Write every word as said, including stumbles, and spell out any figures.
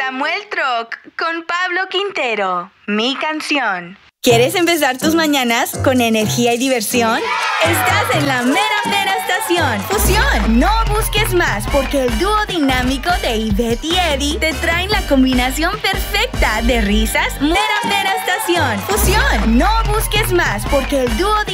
Samuel Troc con Pablo Quintero. Mi canción. ¿Quieres empezar tus mañanas con energía y diversión? Estás en la mera mera estación Fusión. No busques más, porque el dúo dinámico de Ivette y Eddie te traen la combinación perfecta de risas. Mera mera estación Fusión. No busques más, porque el dúo dinámico